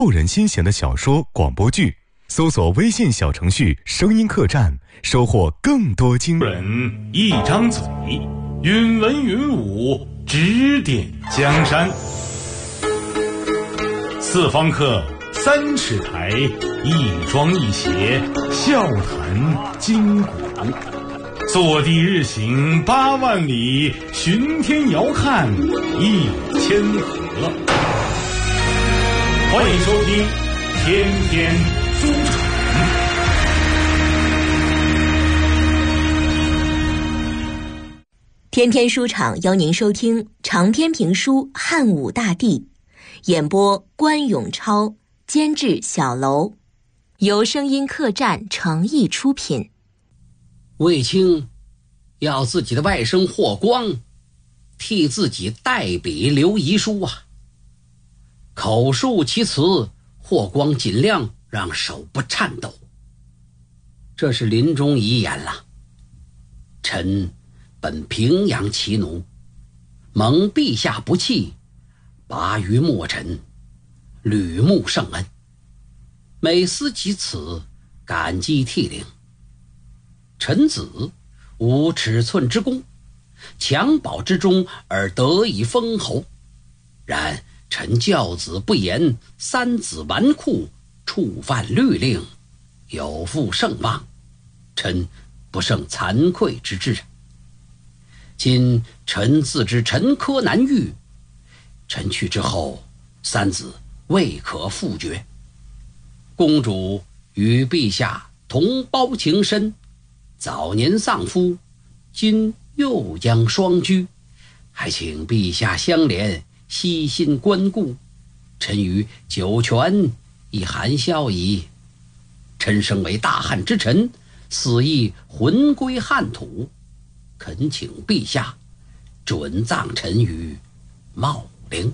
扣人心弦的小说、广播剧，搜索微信小程序“声音客栈”，收获更多惊人一张嘴，云文云武，指点江山。四方客3尺台，一庄一谐，笑谈今古。坐地日行8万里，巡天遥看1000河。欢迎收听天天书场。 天天书场邀您收听长篇评书《汉武大帝》，演播关永超，监制小楼，由声音客栈诚意出品。 卫青要自己的外甥霍光替自己代笔留遗书啊，口述其词，霍光尽量让手不颤抖。这是临终遗言了：臣本平阳骑奴，蒙陛下不弃，拔于末尘，履慕圣恩，每思及此，感激涕零。臣子无尺寸之功，襁褓之中而得以封侯，然臣教子不严，3子纨绔，触犯律令，有负圣望，臣不胜惭愧之至。今臣自知臣科难遇，臣去之后，3子未可复绝。公主与陛下同胞情深，早年丧夫，今又将双居，还请陛下相怜，悉心关顾。臣于九泉亦含笑矣。臣生为大汉之臣，死亦魂归汉土，恳请陛下准葬臣于茂陵。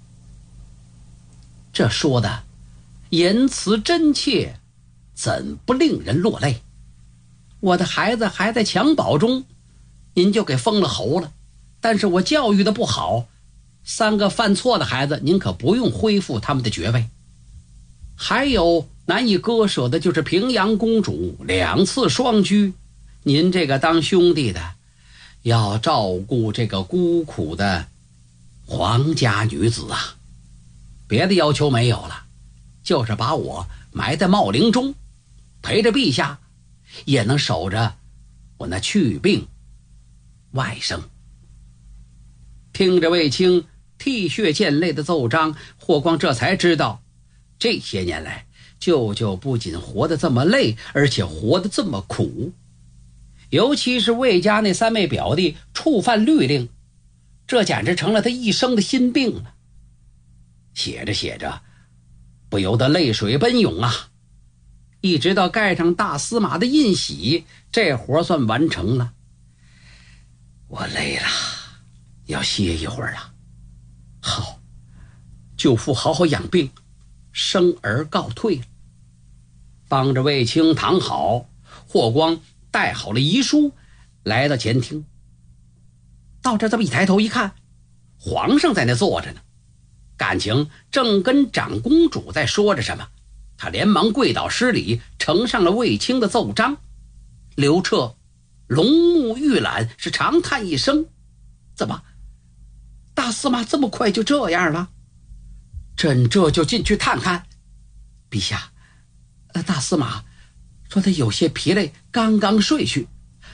这说的言辞真切，怎不令人落泪？我的孩子还在襁褓中，您就给封了侯了，但是我教育的不好，3个犯错的孩子您可不用恢复他们的爵位。还有难以割舍的就是平阳公主2次双居，您这个当兄弟的要照顾这个孤苦的皇家女子啊。别的要求没有了，就是把我埋在茂陵中，陪着陛下，也能守着我那去病外甥。听着卫青涕血溅泪的奏章，霍光这才知道，这些年来舅舅不仅活得这么累，而且活得这么苦。尤其是卫家那3位表弟触犯律令，这简直成了他一生的心病了。写着写着，不由得泪水奔涌啊！一直到盖上大司马的印玺，这活算完成了。我累了，要歇一会儿了。好，舅父好好养病，生而告退了。帮着卫青躺好，霍光带好了遗书，来到前厅。到这么一抬头一看，皇上在那坐着呢，感情正跟长公主在说着什么。他连忙跪倒施礼，呈上了卫青的奏章。刘彻龙目玉览，是长叹一声：怎么大司马这么快就这样了？朕这就进去探看。陛下，大司马说他有些疲累，刚刚睡去。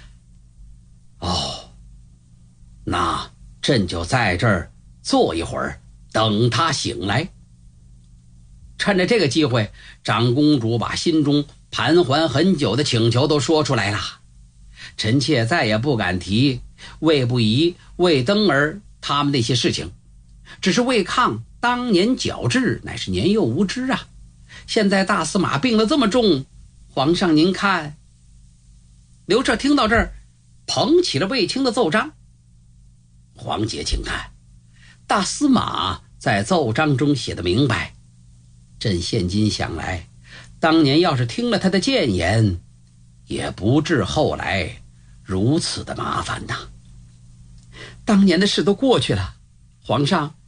哦，那朕就在这儿坐一会儿，等他醒来。趁着这个机会，长公主把心中盘桓很久的请求都说出来了。臣妾再也不敢提魏不疑、魏登儿他们那些事情，只是魏抗当年矫治，乃是年幼无知啊。现在大司马病了这么重，皇上您看。刘彻听到这儿，捧起了卫青的奏章。皇姐请看，大司马在奏章中写的明白，朕现今想来，当年要是听了他的谏言，也不至后来如此的麻烦呐。当年的事都过去了，皇上